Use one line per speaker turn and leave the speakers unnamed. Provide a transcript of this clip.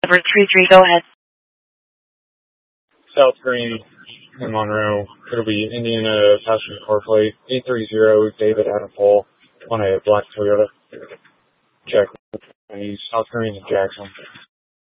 Number 33, go ahead.
South Green in Monroe. It'll be Indiana passenger car plate 830 David Adam Paul on a black Toyota. Check. South Green in Jackson.